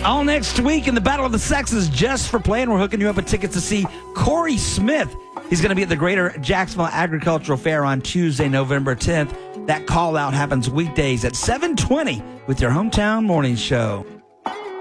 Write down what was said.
All next week in the Battle of the Sexes, just for playing, we're hooking you up with tickets to see Corey Smith. He's going to be at the Greater Jacksonville Agricultural Fair on Tuesday, November 10th. That call out happens weekdays at 7:20 with your hometown morning show.